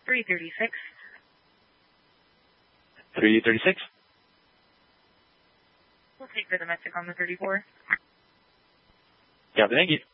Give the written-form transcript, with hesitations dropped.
336. 336. We'll take the domestic on the 34. Copy, thank you.